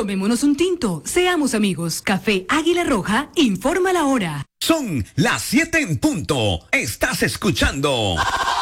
Tomémonos un tinto, seamos amigos. Café Águila Roja, informa la hora. Son las 7 en punto. Estás escuchando